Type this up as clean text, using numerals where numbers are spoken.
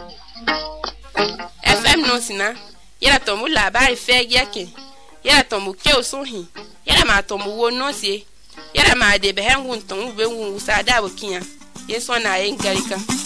FM no sina yara to mu labari fe yake yara to mu ke osuhin yara ma to mu wo no sie yara ma de be hengun to mu be wu sa da bokiya yeso na yin garika